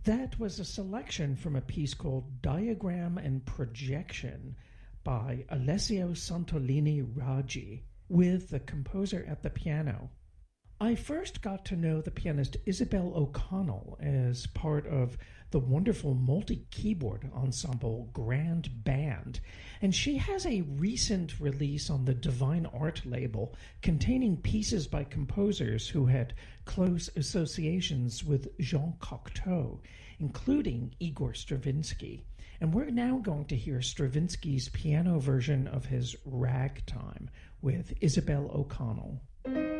That was a selection from a piece called Diagram and Projection by Alessio Santolini Raggi, with the composer at the piano. I first got to know the pianist Isabel O'Connell as part of the wonderful multi-keyboard ensemble Grand Band, and she has a recent release on the Divine Art label containing pieces by composers who had close associations with Jean Cocteau, including Igor Stravinsky. And we're now going to hear Stravinsky's piano version of his Ragtime with Isabel O'Connell.